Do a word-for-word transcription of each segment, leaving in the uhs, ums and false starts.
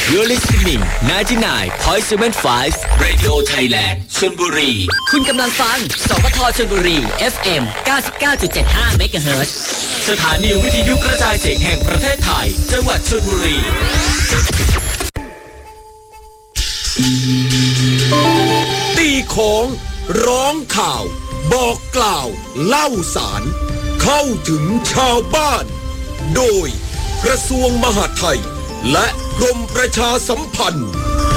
You're listening ไนน์ตี้ไนน์ จุดเจ็ดห้า Radio Thailand ชลบุรีคุณกำลังฟังสวทชลบุรี เอฟ เอ็ม เก้าสิบเก้าจุดเจ็ดห้า เมกะเฮิรตซ์สถานีวิทยุกระจายเสียงแห่งประเทศไทยจังหวัดชลบุรีตีของร้องข่าวบอกกล่าวเล่าสารเข้าถึงชาวบ้านโดยกระทรวงมหาดไทยและกรมประชาสัมพันธ์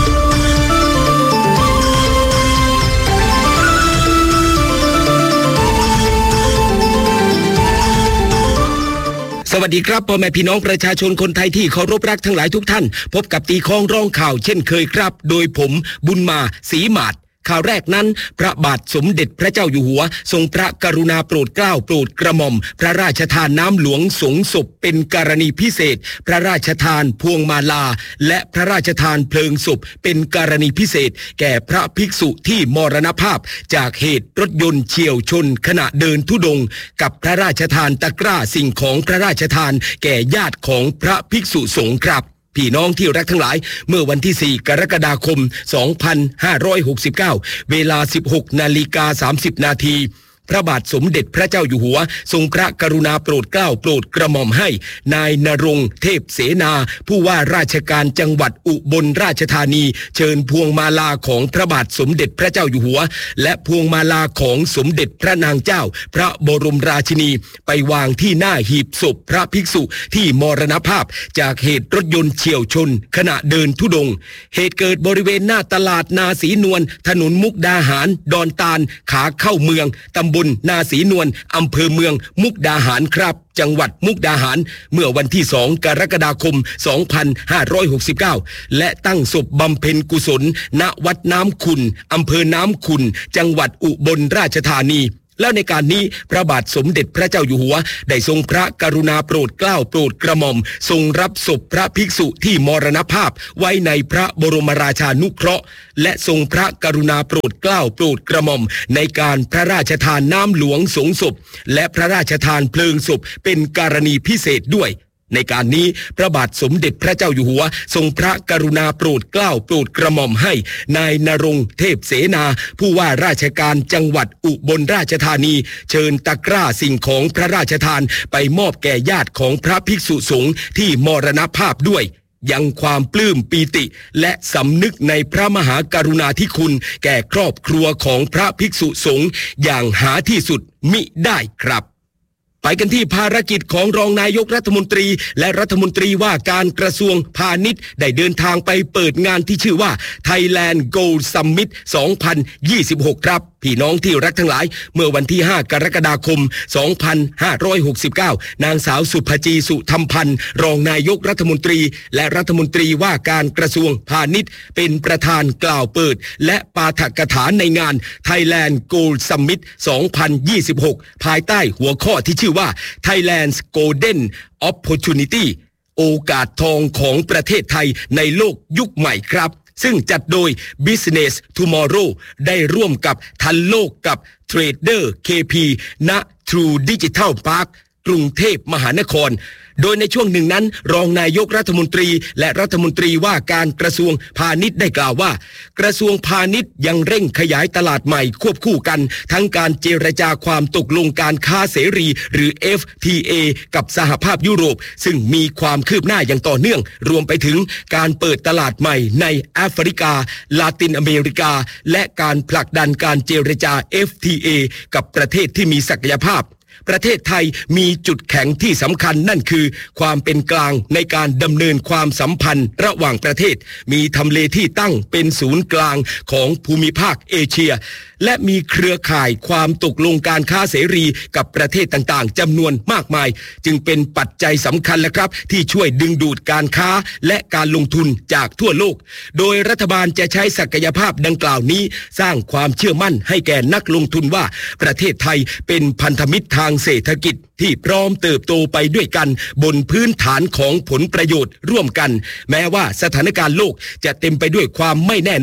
สวัสดีครับพ่อแม่พี่น้องประชาชนคนไทยที่เคารพรักทั้งหลายทุกท่านพบกับตีคองร้องข่าวเช่นเคยครับโดยผมบุญมาศรีหมาดข่าวแรกนั้นพระบาทสมเด็จพระเจ้าอยู่หัวทรงพระกรุณาโปรดเกล้าโปรดกระหม่อมพระราชทานน้ำหลวงสงศพเป็นกรณีพิเศษพระราชทานพวงมาลาและพระราชทานเพลิงศพเป็นกรณีพิเศษแก่พระภิกษุที่มรณภาพจากเหตุรถยนต์เฉี่ยวชนขณะเดินธุดงค์กับพระราชทานตะกร้าสิ่งของพระราชทานแก่ญาติของพระภิกษุสงฆ์ครับพี่น้องที่รักทั้งหลายเมื่อวันที่สี่กรกฎาคมสองพันห้าร้อยหกสิบเก้าเวลา สิบหกนาฬิกาสามสิบนาทีพระบาทสมเด็จพระเจ้าอยู่หัวทรงพระกรุณาโปรดเกล้าโปรดกระหม่อมให้นายณรงค์เทพเสนาผู้ว่าราชการจังหวัดอุบลราชธานีเชิญพวงมาลาของพระบาทสมเด็จพระเจ้าอยู่หัวและพวงมาลาของสมเด็จพระนางเจ้าพระบรมราชินีไปวางที่หน้าหีบศพพระภิกษุที่มรณภาพจากเหตุรถยนต์เฉี่ยวชนขณะเดินธุดงค์เหตุเกิดบริเวณหน้าตลาดนาศรีนวลถนนมุกดาหารดอนตาลขาเข้าเมืองตำบลนาศรีนวลอำเภอเมืองมุกดาหารครับจังหวัดมุกดาหารเมื่อวันที่สองกรกฎาคมสองพันห้าร้อยหกสิบเก้าและตั้งศพบำเพ็ญกุศลณวัดน้ำขุ่นอำเภอน้ำขุ่นจังหวัดอุบลราชธานีแล้วในการนี้พระบาทสมเด็จพระเจ้าอยู่หัวได้ทรงพระกรุณาโปรดเกล้าโปรดกระหม่อมทรงรับศพพระภิกษุที่มรณภาพไว้ในพระบรมราชานุเคราะห์และทรงพระกรุณาโปรดเกล้าโปรดกระหม่อมในการพระราชทานน้ำหลวงสงศพและพระราชทานเพลิงศพเป็นกรณีพิเศษด้วยในการนี้พระบาทสมเด็จพระเจ้าอยู่หัวทรงพระกรุณาโปรดเกล้าโปรดกระหม่อมให้นายณรงค์เทพเสนาผู้ว่าราชการจังหวัดอุบลราชธานีเชิญตะกร้าสิ่งของพระราชทานไปมอบแก่ญาติของพระภิกษุสงฆ์ที่มรณภาพด้วยยังความปลื้มปีติและสำนึกในพระมหากรุณาธิคุณแก่ครอบครัวของพระภิกษุสงฆ์อย่างหาที่สุดมิได้ครับไปกันที่ภารกิจของรองนายกรัฐมนตรีและรัฐมนตรีว่าการกระทรวงพาณิชย์ได้เดินทางไปเปิดงานที่ชื่อว่า Thailand Gold Summit สองพันยี่สิบหกครับพี่น้องที่รักทั้งหลายเมื่อวันที่ห้ากรกฎาคมสองพันห้าร้อยหกสิบเก้านางสาวสุภจีสุธรรมพันธ์รองนายกรัฐมนตรีและรัฐมนตรีว่าการกระทรวงพาณิชย์เป็นประธานกล่าวเปิดและปาฐกถาในงาน Thailand Gold Summit สองพันยี่สิบหกภายใต้หัวข้อที่ชื่อว่า Thailand's Golden Opportunity โอกาสทองของประเทศไทยในโลกยุคใหม่ครับซึ่งจัดโดย Business Tomorrow ได้ร่วมกับทันโลกกับ Trader เค พี ณ True Digital Park กรุงเทพมหานครโดยในช่วงหนึ่งนั้นรองนายกรัฐมนตรีและรัฐมนตรีว่าการกระทรวงพาณิชย์ได้กล่าวว่ากระทรวงพาณิชย์ยังเร่งขยายตลาดใหม่ควบคู่กันทั้งการเจรจาความตกลงการค้าเสรีหรือ เอฟ ที เอ กับสหภาพยุโรปซึ่งมีความคืบหน้าอย่างต่อเนื่องรวมไปถึงการเปิดตลาดใหม่ในแอฟริกาลาตินอเมริกาและการผลักดันการเจรจา เอฟ ที เอ กับประเทศที่มีศักยภาพประเทศไทยมีจุดแข็งที่สำคัญนั่นคือความเป็นกลางในการดำเนินความสัมพันธ์ระหว่างประเทศมีทำเลที่ตั้งเป็นศูนย์กลางของภูมิภาคเอเชียและมีเครือข่ายความตกลงการค้าเสรีกับประเทศต่างๆจำนวนมากมายจึงเป็นปัจจัยสำคัญและครับที่ช่วยดึงดูดการค้าและการลงทุนจากทั่วโลกโดยรัฐบาลจะใช้ศักยภาพดังกล่าวนี้สร้างความเชื่อมั่นให้แก่นักลงทุนว่าประเทศไทยเป็นพันธมิตรทางเศรษฐกิจที่พร้อมเติบโตไปด้วยกันบนพื้นฐานของผลประโยชน์ร่วมกันแม้ว่าสถานการณ์โลกจะเต็มไปด้วยความไม่แน่นอน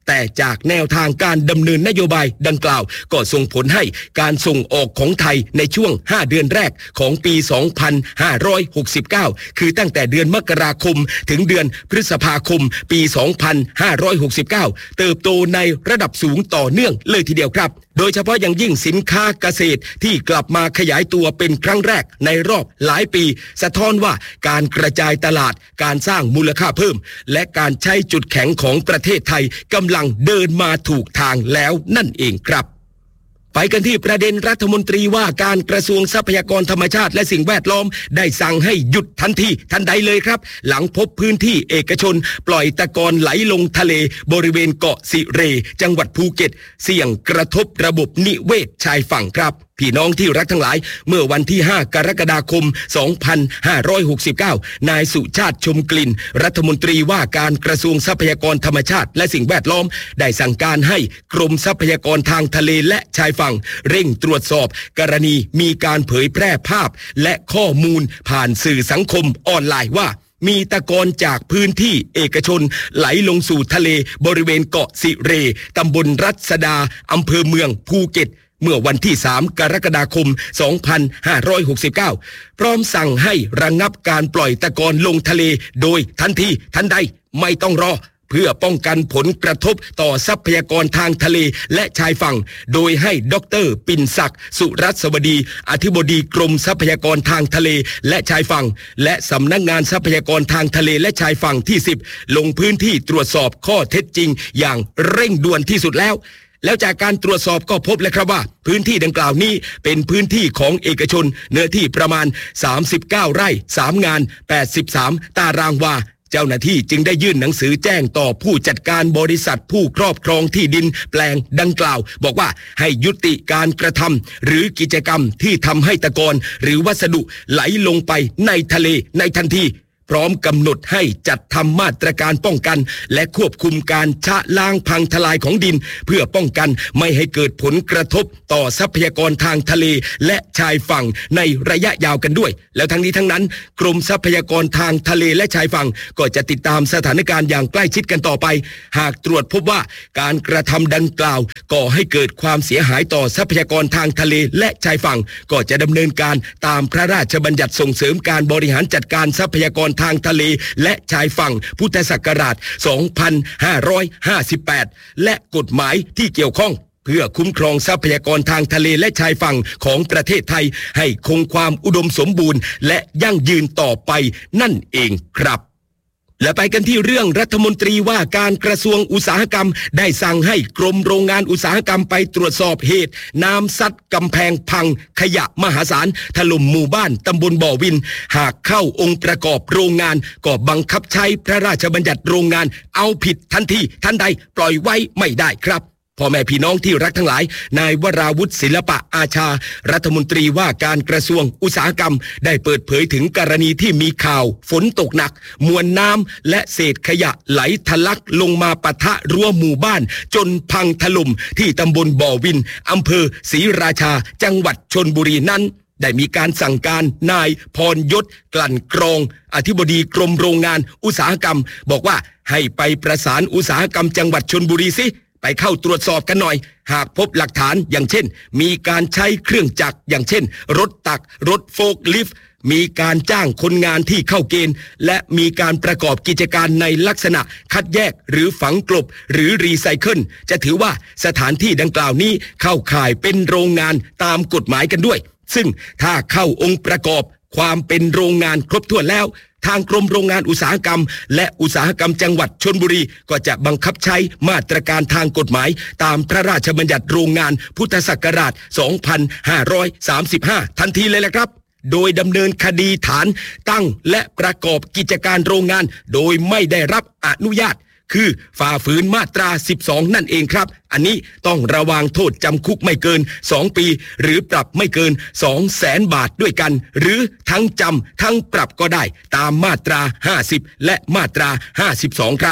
แต่จากแนวทางการดำเนินนโยบายดังกล่าวก็ส่งผลให้การส่งออกของไทยในช่วงห้าเดือนแรกของปี สองพันห้าร้อยหกสิบเก้า คือตั้งแต่เดือนมกราคมถึงเดือนพฤษภาคมปี สองพันห้าร้อยหกสิบเก้า เติบโตในระดับสูงต่อเนื่องเลยทีเดียวครับโดยเฉพาะอย่างยิ่งสินค้าเกษตรที่กลับมาขยายตัวเป็นครั้งแรกในรอบหลายปีสะท้อนว่าการกระจายตลาดการสร้างมูลค่าเพิ่มและการใช้จุดแข็งของประเทศไทยกำลังเดินมาถูกทางแล้วนั่นเองครับไปกันที่ประเด็นรัฐมนตรีว่าการกระทรวงทรัพยากรธรรมชาติและสิ่งแวดล้อมได้สั่งให้หยุดทันทีทันใดเลยครับหลังพบพื้นที่เอกชนปล่อยตะกอนไหลลงทะเลบริเวณเกาะสิเรจังหวัดภูเก็ตเสี่ยงกระทบระบบนิเวศชายฝั่งครับพี่น้องที่รักทั้งหลายเมื่อวันที่ห้ากรกฎาคมสองพันห้าร้อยหกสิบเก้านายสุชาติชมกลิ่นรัฐมนตรีว่าการกระทรวงทรัพยากรธรรมชาติและสิ่งแวดล้อมได้สั่งการให้กรมทรัพยากรทางทะเลและชายฝั่งเร่งตรวจสอบกรณีมีการเผยแพร่ภาพและข้อมูลผ่านสื่อสังคมออนไลน์ว่ามีตะกอนจากพื้นที่เอกชนไหลลงสู่ทะเลบริเวณเกาะสิเรตำบลรัศดาอำเภอเมืองภูเก็ตเมื่อวันที่สามกรกฎาคมสองพันห้าร้อยหกสิบเก้าพร้อมสั่งให้ระงับการปล่อยตะกอนลงทะเลโดยทันทีทันใดไม่ต้องรอเพื่อป้องกันผลกระทบต่อทรัพยากรทางทะเลและชายฝั่งโดยให้ดร.ปิ่นศักดิ์สุรัสวดีอธิบดีกรมทรัพยากรทางทะเลและชายฝั่งและสำนักงานทรัพยากรทางทะเลและชายฝั่งที่สิบลงพื้นที่ตรวจสอบข้อเท็จจริงอย่างเร่งด่วนที่สุดแล้วแล้วจากการตรวจสอบก็พบแล้วครับว่าพื้นที่ดังกล่าวนี้เป็นพื้นที่ของเอกชนเนื้อที่ประมาณสามสิบเก้าไร่สามงานแปดสิบสามตารางวาเจ้าหน้าที่จึงได้ยื่นหนังสือแจ้งต่อผู้จัดการบริษัทผู้ครอบครองที่ดินแปลงดังกล่าวบอกว่าให้ยุติการกระทำหรือกิจกรรมที่ทำให้ตะกอนหรือวัสดุไหลลงไปในทะเลในทันทีพร้อมกำหนดให้จัดทำมาตรการป้องกันและควบคุมการชะล้างพังทลายของดินเพื่อป้องกันไม่ให้เกิดผลกระทบต่อทรัพยากรทางทะเลและชายฝั่งในระยะยาวกันด้วยแล้วทั้งนี้ทั้งนั้นกรมทรัพยากรทางทะเลและชายฝั่งก็จะติดตามสถานการณ์อย่างใกล้ชิดกันต่อไปหากตรวจพบว่าการกระทำดังกล่าวก่อให้เกิดความเสียหายต่อทรัพยากรทางทะเลและชายฝั่งก็จะดำเนินการตามพระราชบัญญัติส่งเสริมการบริหารจัดการทรัพยากรทางทะเลและชายฝั่งพุทธศักราชสองพันห้าร้อยห้าสิบแปดและกฎหมายที่เกี่ยวข้องเพื่อคุ้มครองทรัพยากรทางทะเลและชายฝั่งของประเทศไทยให้คงความอุดมสมบูรณ์และยั่งยืนต่อไปนั่นเองครับและไปกันที่เรื่องรัฐมนตรีว่าการกระทรวงอุตสาหกรรมได้สั่งให้กรมโรงงานอุตสาหกรรมไปตรวจสอบเหตุน้ำซัดกำแพงพังขยะมหาศาลถล่มหมู่บ้านตำบลบ่อวินหากเข้าองค์ประกอบโรงงานก็บังคับใช้พระราชบัญญัติโรงงานเอาผิดทันทีทันใดปล่อยไว้ไม่ได้ครับพ่อแม่พี่น้องที่รักทั้งหลายนายวราวุฒิศิลปะอาชารัฐมนตรีว่าการกระทรวงอุตสาหกรรมได้เปิดเผยถึงกรณีที่มีข่าวฝนตกหนักมวลน้ำและเศษขยะไหลทะลักลงมาปะทะรั้วหมู่บ้านจนพังถล่มที่ตำบลบ่อวินอำเภอศรีราชาจังหวัดชลบุรีนั้นได้มีการสั่งการนายพรยศกลั่นกรองอธิบดีกรมโรงงานอุตสาหกรรมบอกว่าให้ไปประสานอุตสาหกรรมจังหวัดชลบุรีสิไปเข้าตรวจสอบกันหน่อยหากพบหลักฐานอย่างเช่นมีการใช้เครื่องจักรอย่างเช่นรถตักรถโฟล์คลิฟต์มีการจ้างคนงานที่เข้าเกณฑ์และมีการประกอบกิจการในลักษณะคัดแยกหรือฝังกลบหรือรีไซเคิลจะถือว่าสถานที่ดังกล่าวนี้เข้าข่ายเป็นโรงงานตามกฎหมายกันด้วยซึ่งถ้าเข้าองค์ประกอบความเป็นโรงงานครบถ้วนแล้วทางกรมโรงงานอุตสาหกรรมและอุตสาหกรรมจังหวัดชลบุรีก็จะบังคับใช้มาตรการทางกฎหมายตามพระราชบัญญัติโรงงานพุทธศักราชสองพันห้าร้อยสามสิบห้าทันทีเลยแหละครับโดยดำเนินคดีฐานตั้งและประกอบกิจการโรงงานโดยไม่ได้รับอนุญาตคือฝ่าฝืนมาตราสิบสองนั่นเองครับอันนี้ต้องระวางโทษจำคุกไม่เกินสองปีหรือปรับไม่เกิน สองแสน บาทด้วยกันหรือทั้งจำทั้งปรับก็ได้ตามมาตราห้าสิบและมาตราห้าสิบสองครับ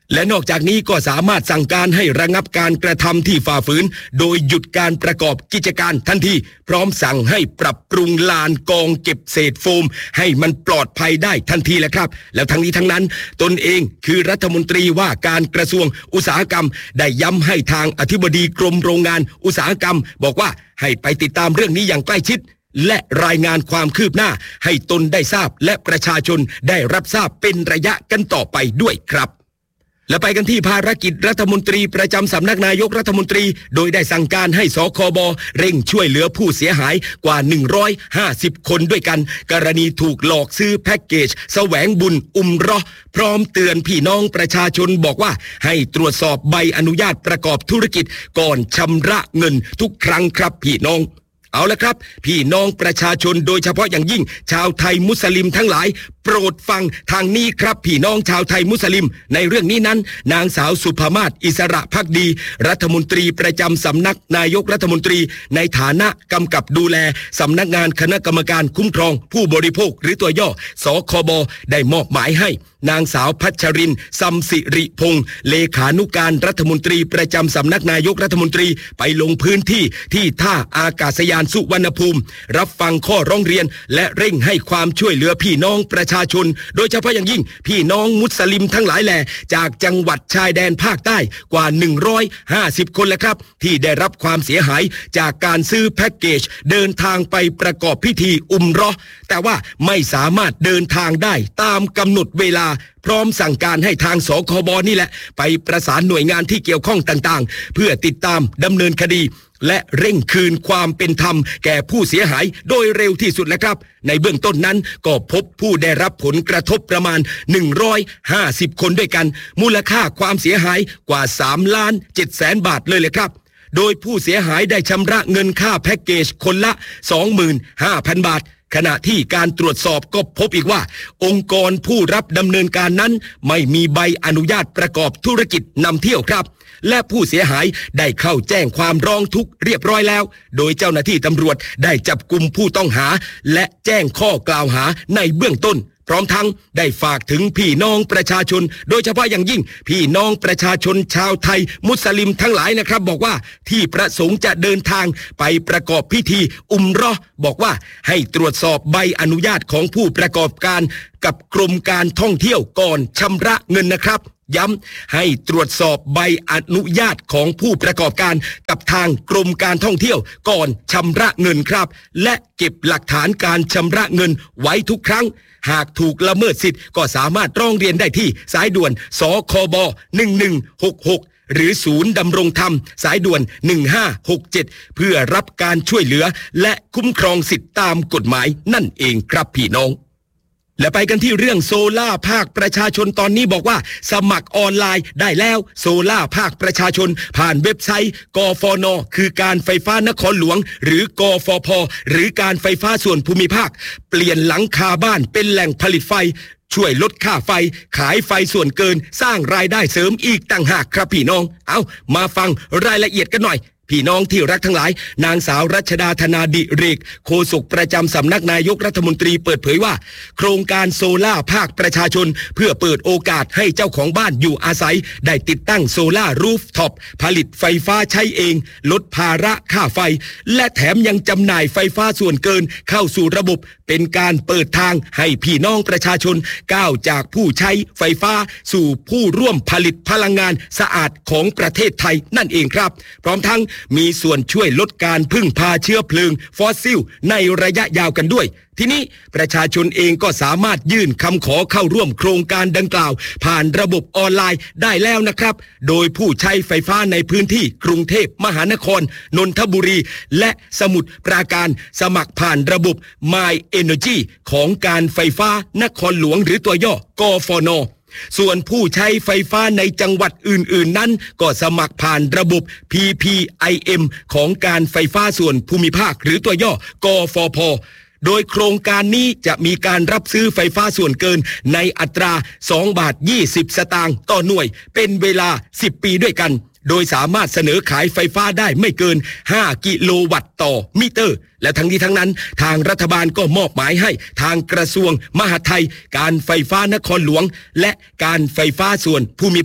และนอกจากนี้ก็สามารถสั่งการให้ระงับการกระทำที่ฝ่าฝืนโดยหยุดการประกอบกิจการทันทีพร้อมสั่งให้ปรับปรุงลานกองเก็บเศษโฟมให้มันปลอดภัยได้ทันทีแหละครับแล้วทั้งนี้ทั้งนั้นตนเองคือรัฐมนตรีว่าการกระทรวงอุตสาหกรรมได้ย้ำให้ทางอธิบดีกรมโรงงานอุตสาหกรรมบอกว่าให้ไปติดตามเรื่องนี้อย่างใกล้ชิดและรายงานความคืบหน้าให้ตนได้ทราบและประชาชนได้รับทราบเป็นระยะกันต่อไปด้วยครับและไปกันที่ภารกิจรัฐมนตรีประจำสำนักนายกรัฐมนตรีโดยได้สั่งการให้สคบเร่งช่วยเหลือผู้เสียหายกว่าหนึ่งร้อยห้าสิบคนด้วยกันกรณีถูกหลอกซื้อแพ็กเกจแสวงบุญอุมเราะห์พร้อมเตือนพี่น้องประชาชนบอกว่าให้ตรวจสอบใบอนุญาตประกอบธุรกิจก่อนชำระเงินทุกครั้งครับพี่น้องเอาละครับพี่น้องประชาชนโดยเฉพาะอย่างยิ่งชาวไทยมุสลิมทั้งหลายโปรดฟังทางนี้ครับพี่น้องชาวไทยมุสลิมในเรื่องนี้นั้นนางสาวสุภามาศอิสระภักดีรัฐมนตรีประจำสำนักนายกรัฐมนตรีในฐานะกำกับดูแลสำนักงานคณะกรรมการคุ้มครองผู้บริโภคหรือตัวย่อสคบได้มอบหมายให้นางสาวพัชรินทร์ซัมสิริพงษ์เลขานุการรัฐมนตรีประจำสำนักนายกรัฐมนตรีไปลงพื้นที่ที่ท่าอากาศยานสุวรรณภูมิรับฟังข้อร้องเรียนและเร่งให้ความช่วยเหลือพี่น้องประชาชนโดยเฉพาะอย่างยิ่งพี่น้องมุสลิมทั้งหลายแหล่จากจังหวัดชายแดนภาคใต้กว่าหนึ่งร้อยห้าสิบคนแล้วครับที่ได้รับความเสียหายจากการซื้อแพ็กเกจเดินทางไปประกอบพิธีอุมเราะห์แต่ว่าไม่สามารถเดินทางได้ตามกำหนดเวลาพร้อมสั่งการให้ทางสคบนี่แหละไปประสานหน่วยงานที่เกี่ยวข้องต่างๆเพื่อติดตามดำเนินคดีและเร่งคืนความเป็นธรรมแก่ผู้เสียหายโดยเร็วที่สุดแล้วครับในเบื้องต้นนั้นก็พบผู้ได้รับผลกระทบประมาณหนึ่งร้อยห้าสิบคนด้วยกันมูลค่าความเสียหายกว่าสามล้านเจ็ดแสนบาทเลยเลยครับโดยผู้เสียหายได้ชำระเงินค่าแพ็กเกจคนละ สองหมื่นห้าพัน บาทขณะที่การตรวจสอบก็พบอีกว่าองค์กรผู้รับดำเนินการนั้นไม่มีใบอนุญาตประกอบธุรกิจนำเที่ยวครับและผู้เสียหายได้เข้าแจ้งความร้องทุกข์เรียบร้อยแล้วโดยเจ้าหน้าที่ตำรวจได้จับกุมผู้ต้องหาและแจ้งข้อกล่าวหาในเบื้องต้นพร้อมทั้งได้ฝากถึงพี่น้องประชาชนโดยเฉพาะอย่างยิ่งพี่น้องประชาชนชาวไทยมุสลิมทั้งหลายนะครับบอกว่าที่ประสงค์จะเดินทางไปประกอบพิธีอุมเราะห์บอกว่าให้ตรวจสอบใบอนุญาตของผู้ประกอบการกับกรมการท่องเที่ยวก่อนชำระเงินนะครับย้ำให้ตรวจสอบใบอนุญาตของผู้ประกอบการกับทางกรมการท่องเที่ยวก่อนชำระเงินครับและเก็บหลักฐานการชำระเงินไว้ทุกครั้งหากถูกละเมิดสิทธิ์ก็สามารถร้องเรียนได้ที่สายด่วนสคบหนึ่งหนึ่งหกหกหรือศูนย์ดำรงธรรมสายด่วนหนึ่งห้าหกเจ็ดเพื่อรับการช่วยเหลือและคุ้มครองสิทธิตามกฎหมายนั่นเองครับพี่น้องและไปกันที่เรื่องโซล่าภาคประชาชนตอนนี้บอกว่าสมัครออนไลน์ได้แล้วโซล่าภาคประชาชนผ่านเว็บไซต์กฟนคือการไฟฟ้านครหลวงหรือกฟผหรือการไฟฟ้าส่วนภูมิภาคเปลี่ยนหลังคาบ้านเป็นแหล่งผลิตไฟช่วยลดค่าไฟขายไฟส่วนเกินสร้างรายได้เสริมอีกต่างหากครับพี่น้องเอามาฟังรายละเอียดกันหน่อยพี่น้องที่รักทั้งหลายนางสาวรัชดาธนาดิเรกโฆษกประจำสำนักนายกรัฐมนตรีเปิดเผยว่าโครงการโซล่าภาคประชาชนเพื่อเปิดโอกาสให้เจ้าของบ้านอยู่อาศัยได้ติดตั้งโซล่ารูฟท็อปผลิตไฟฟ้าใช้เองลดภาระค่าไฟและแถมยังจำหน่ายไฟฟ้าส่วนเกินเข้าสู่ระบบเป็นการเปิดทางให้พี่น้องประชาชนก้าวจากผู้ใช้ไฟฟ้าสู่ผู้ร่วมผลิตพลังงานสะอาดของประเทศไทยนั่นเองครับพร้อมทั้งมีส่วนช่วยลดการพึ่งพาเชื้อเพลิงฟอสซิลในระยะยาวกันด้วยทีนี้ประชาชนเองก็สามารถยื่นคำขอเข้าร่วมโครงการดังกล่าวผ่านระบบออนไลน์ได้แล้วนะครับโดยผู้ใช้ไฟฟ้าในพื้นที่กรุงเทพมหานครนนทบุรีและสมุทรปราการสมัครผ่านระบบ My Energy ของการไฟฟ้านครหลวงหรือตัวย่อกฟน.ส่วนผู้ใช้ไฟฟ้าในจังหวัดอื่นๆนั้นก็สมัครผ่านระบบ พี พี ไอ เอ็ม ของการไฟฟ้าส่วนภูมิภาคหรือตัวย่อกฟผ.โดยโครงการนี้จะมีการรับซื้อไฟฟ้าส่วนเกินในอัตราสองบาทยี่สิบสตางค์ต่อหน่วยเป็นเวลาสิบปีด้วยกันโดยสามารถเสนอขายไฟฟ้าได้ไม่เกินห้ากิโลวัตต์ต่อมิเตอร์และทั้งนี้ทั้งนั้นทางรัฐบาลก็มอบหมายให้ทางกระทรวงมหาดไทยการไฟฟ้านครหลวงและการไฟฟ้าส่วนภูมิภาค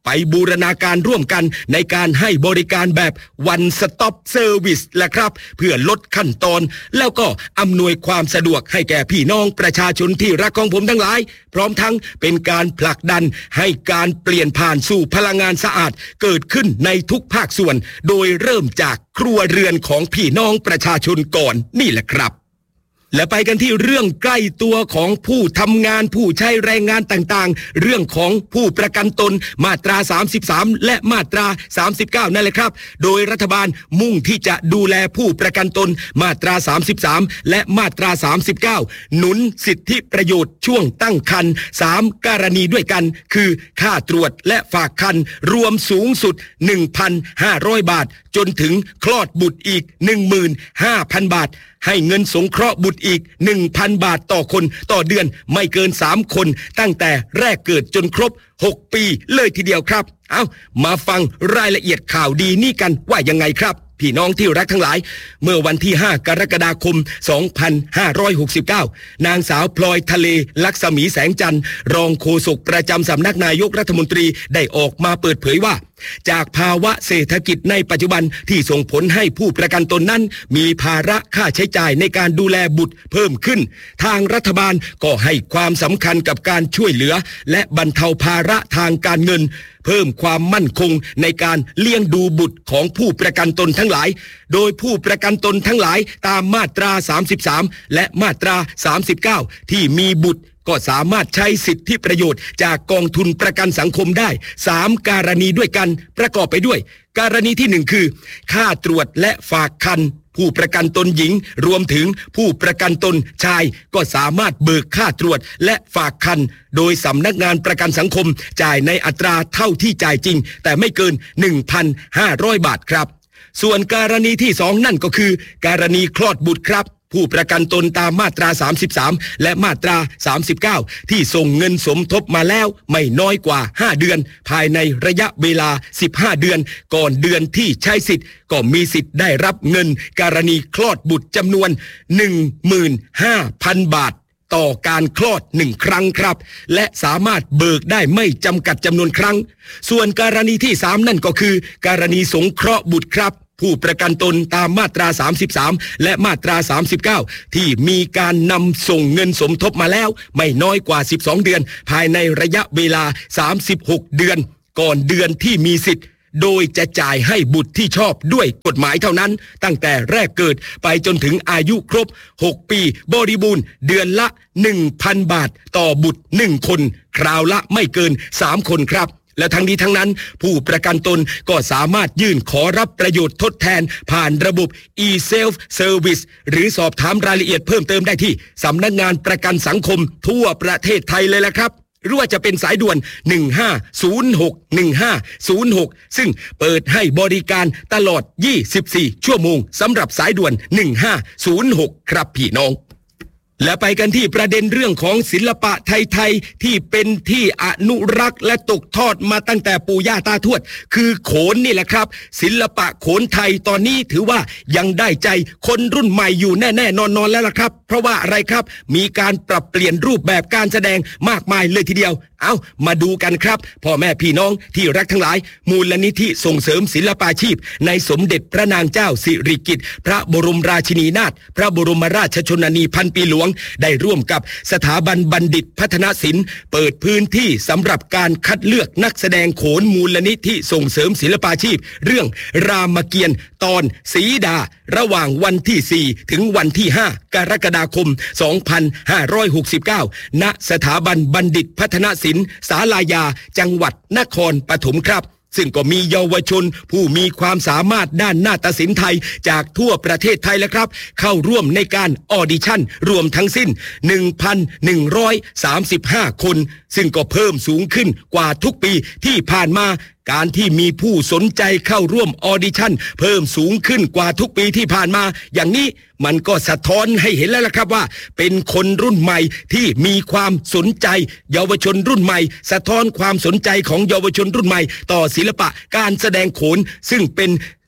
ไปบูรณาการร่วมกันในการให้บริการแบบ one stop service แหละครับเพื่อลดขั้นตอนแล้วก็อำนวยความสะดวกให้แก่พี่น้องประชาชนที่รักของผมทั้งหลายพร้อมทั้งเป็นการผลักดันให้การเปลี่ยนผ่านสู่พลังงานสะอาดเกิดขึ้นในทุกภาคส่วนโดยเริ่มจากครัวเรือนของพี่น้องประชาชนก่อนนี่แหละครับและไปกันที่เรื่องใกล้ตัวของผู้ทำงานผู้ใช้แรงงานต่างๆเรื่องของผู้ประกันตนมาตราสามสิบสามและมาตราสามสิบเก้านั่นแหละครับโดยรัฐบาลมุ่งที่จะดูแลผู้ประกันตนมาตราสามสิบสามและมาตราสามสิบเก้าหนุนสิทธิประโยชน์ช่วงตั้งครรภ์สามกรณีด้วยกันคือค่าตรวจและฝากครรภ์รวมสูงสุด หนึ่งพันห้าร้อย บาทจนถึงคลอดบุตรอีก หนึ่งหมื่นห้าพัน บาทให้เงินสงเคราะห์บุตรอีก หนึ่งพัน บาทต่อคนต่อเดือนไม่เกินสามคนตั้งแต่แรกเกิดจนครบหกปีเลยทีเดียวครับเอามาฟังรายละเอียดข่าวดีนี่กันว่ายังไงครับพี่น้องที่รักทั้งหลายเมื่อวันที่ห้ากรกฎาคมสองพันห้าร้อยหกสิบเก้านางสาวพลอยทะเลลักษมีแสงจันทร์รองโฆษกประจำสำนักนายกรัฐมนตรีได้ออกมาเปิดเผยว่าจากภาวะเศรษฐกิจในปัจจุบันที่ส่งผลให้ผู้ประกันตนนั้นมีภาระค่าใช้จ่ายในการดูแลบุตรเพิ่มขึ้นทางรัฐบาลก็ให้ความสำคัญกับการช่วยเหลือและบรรเทาภาระทางการเงินเพิ่มความมั่นคงในการเลี้ยงดูบุตรของผู้ประกันตนทั้งหลายโดยผู้ประกันตนทั้งหลายตามมาตราสามสิบสามและมาตราสามสิบเก้าที่มีบุตรก็สามารถใช้สิทธิประโยชน์จากกองทุนประกันสังคมได้สามกรณีด้วยกันประกอบไปด้วยกรณีที่หนึ่งคือค่าตรวจและฝากครรภ์ผู้ประกันตนหญิงรวมถึงผู้ประกันตนชายก็สามารถเบิกค่าตรวจและฝากครรภ์โดยสำนักงานประกันสังคมจ่ายในอัตราเท่าที่จ่ายจริงแต่ไม่เกิน หนึ่งพันห้าร้อย บาทครับส่วนกรณีที่สองนั่นก็คือกรณีคลอดบุตรครับผู้ประกันตนตามมาตราสามสิบสามและมาตราสามสิบเก้าที่ส่งเงินสมทบมาแล้วไม่น้อยกว่าห้าเดือนภายในระยะเวลาสิบห้าเดือนก่อนเดือนที่ใช้สิทธิ์ก็มีสิทธิ์ได้รับเงินกรณีคลอดบุตรจำนวน หนึ่งหมื่นห้าพัน บาทต่อการคลอดหนึ่งครั้งครับและสามารถเบิกได้ไม่จำกัดจำนวนครั้งส่วนกรณีที่สามนั่นก็คือกรณีสงเคราะห์บุตรครับผู้ประกันตนตามมาตราสามสิบสามและมาตราสามสิบเก้าที่มีการนำส่งเงินสมทบมาแล้วไม่น้อยกว่าสิบสองเดือนภายในระยะเวลาสามสิบหกเดือนก่อนเดือนที่มีสิทธิ์โดยจะจ่ายให้บุตรที่ชอบด้วยกฎหมายเท่านั้นตั้งแต่แรกเกิดไปจนถึงอายุครบหกปีบริบูรณ์เดือนละ หนึ่งพัน บาทต่อบุตรหนึ่งคนคราวละไม่เกินสามคนครับและทั้งนี้ทั้งนั้นผู้ประกันตนก็สามารถยื่นขอรับประโยชน์ทดแทนผ่านระบบ e-self service หรือสอบถามรายละเอียดเพิ่มเติมได้ที่สำนักงานประกันสังคมทั่วประเทศไทยเลยละครับหรือว่าจะเป็นสายด่วนหนึ่งห้าศูนย์หก หนึ่งห้าศูนย์หกซึ่งเปิดให้บริการตลอดยี่สิบสี่ชั่วโมงสำหรับสายด่วนหนึ่งห้าศูนย์หกครับพี่น้องและไปกันที่ประเด็นเรื่องของศิลปะไทยๆที่เป็นที่อนุรักษ์และตกทอดมาตั้งแต่ปู่ย่าตาทวดคือโขนนี่แหละครับศิลปะโขนไทยตอนนี้ถือว่ายังได้ใจคนรุ่นใหม่อยู่แน่ๆนอนๆแล้วล่ะครับเพราะว่าอะไรครับมีการปรับเปลี่ยนรูปแบบการแสดงมากมายเลยทีเดียวเอามาดูกันครับพ่อแม่พี่น้องที่รักทั้งหลายมูลนิธิส่งเสริมศิลปาชีพในสมเด็จพระนางเจ้าสิริกิติ์พระบรมราชินีนาถพระบรมราชชนนีพันปีหลวงได้ร่วมกับสถาบันบัณฑิตพัฒนศิลป์เปิดพื้นที่สำหรับการคัดเลือกนักแสดงโขนมูลนิธิส่งเสริมศิลปาชีพเรื่องรามเกียรติ์ตอนสีดาระหว่างวันที่สี่ถึงวันที่ห้ากรกฎาคมสองพันห้าร้อยหกสิบเก้าณสถาบันบัณฑิตพัฒนศิลป์ศาลายาจังหวัดนครปฐมครับซึ่งก็มีเยาวชนผู้มีความสามารถด้านนาฏศิลป์ไทยจากทั่วประเทศไทยแล้วครับเข้าร่วมในการออดิชั่นรวมทั้งสิ้น หนึ่งพันหนึ่งร้อยสามสิบห้า คนซึ่งก็เพิ่มสูงขึ้นกว่าทุกปีที่ผ่านมาการที่มีผู้สนใจเข้าร่วมออดิชั่นเพิ่มสูงขึ้นกว่าทุกปีที่ผ่านมาอย่างนี้มันก็สะท้อนให้เห็นแล้วล่ะครับว่าเป็นคนรุ่นใหม่ที่มีความสนใจเยาวชนรุ่นใหม่สะท้อนความสนใจของเยาวชนรุ่นใหม่ต่อศิลปะการแสดงโขนซึ่งเป็น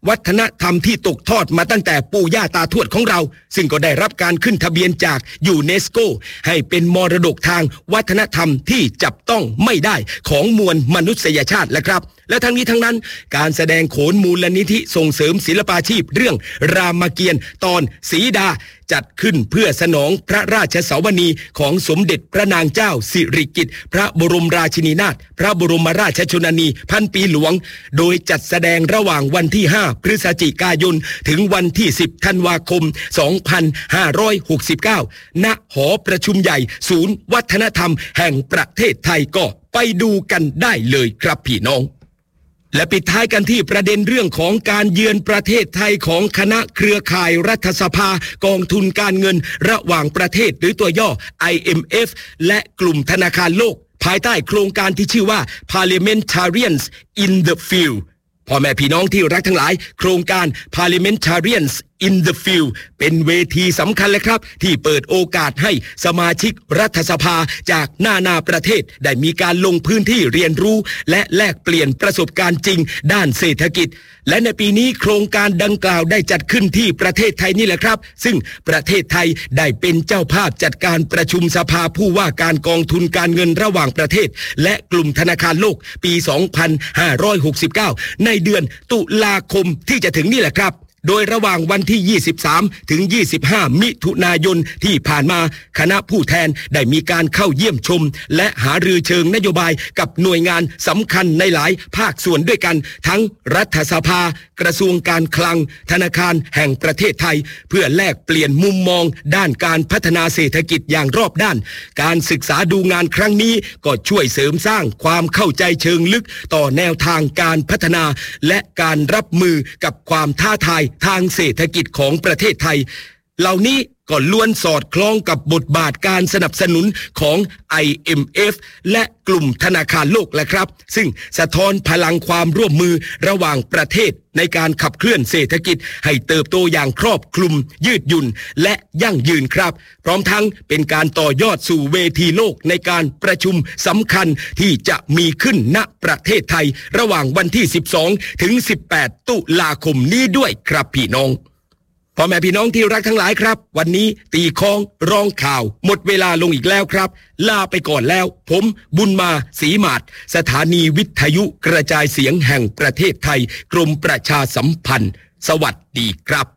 วัฒนธรรมที่ตกทอดมาตั้งแต่ปู่ย่าตาทวดของเราซึ่งก็ได้รับการขึ้นทะเบียนจากยูเนสโกให้เป็นมรดกทางวัฒนธรรมที่จับต้องไม่ได้ของมวลมนุษยชาติและครับและทั้งนี้ทั้งนั้นการแสดงโขนมูลนิธิส่งเสริมศิลปาชีพเรื่องรามเกียรติ์ตอนสีดาจัดขึ้นเพื่อสนองพระราชสวนีของสมเด็จพระนางเจ้าสิริกิติ์พระบรมราชินีนาถพระบรมราชชนนีพันปีหลวงโดยจัดแสดงระหว่างวันที่ห้าพฤศจิกายนถึงวันที่สิบธันวาคมสองพันห้าร้อยหกสิบเก้าณหอประชุมใหญ่ศูนย์วัฒนธรรมแห่งประเทศไทยก็ไปดูกันได้เลยครับพี่น้องและปิดท้ายกันที่ประเด็นเรื่องของการเยือนประเทศไทยของคณะเครือข่ายรัฐสภากองทุนการเงินระหว่างประเทศหรือตัวย่อ ไอ เอ็ม เอฟ และกลุ่มธนาคารโลกภายใต้โครงการที่ชื่อว่า Parliamentarians in the Field พ่อแม่พี่น้องที่รักทั้งหลายโครงการ Parliamentarians in the Field เป็นเวทีสำคัญเลยครับที่เปิดโอกาสให้สมาชิกรัฐสภาจากนานาประเทศได้มีการลงพื้นที่เรียนรู้และแลกเปลี่ยนประสบการณ์จริงด้านเศรษฐกิจและในปีนี้โครงการดังกล่าวได้จัดขึ้นที่ประเทศไทยนี่แหละครับซึ่งประเทศไทยได้เป็นเจ้าภาพจัดการประชุมสภาผู้ว่าการกองทุนการเงินระหว่างประเทศและกลุ่มธนาคารโลกปีสองพันห้าร้อยหกสิบเก้าในเดือนตุลาคมที่จะถึงนี่แหละครับโดยระหว่างวันที่ยี่สิบสามถึงยี่สิบห้ามิถุนายนที่ผ่านมาคณะผู้แทนได้มีการเข้าเยี่ยมชมและหารือเชิงนโยบายกับหน่วยงานสำคัญในหลายภาคส่วนด้วยกันทั้งรัฐสภากระทรวงการคลังธนาคารแห่งประเทศไทยเพื่อแลกเปลี่ยนมุมมองด้านการพัฒนาเศรษฐกิจอย่างรอบด้านการศึกษาดูงานครั้งนี้ก็ช่วยเสริมสร้างความเข้าใจเชิงลึกต่อแนวทางการพัฒนาและการรับมือกับความท้าทายทางเศรษฐกิจของประเทศไทยเหล่านี้ก็ล้วนสอดคล้องกับบทบาทการสนับสนุนของ ไอ เอ็ม เอฟ และกลุ่มธนาคารโลกแหละครับซึ่งสะท้อนพลังความร่วมมือระหว่างประเทศในการขับเคลื่อนเศรษฐกิจให้เติบโตอย่างครอบคลุมยืดหยุ่นและยั่งยืนครับพร้อมทั้งเป็นการต่อยอดสู่เวทีโลกในการประชุมสำคัญที่จะมีขึ้นณประเทศไทยระหว่างวันที่สิบสองถึงสิบแปดตุลาคมนี้ด้วยครับพี่น้องพ่อแม่พี่น้องที่รักทั้งหลายครับวันนี้ตีค้องร้องข่าวหมดเวลาลงอีกแล้วครับลาไปก่อนแล้วผมบุญมาศรีมาศสถานีวิทยุกระจายเสียงแห่งประเทศไทยกรมประชาสัมพันธ์สวัสดีครับ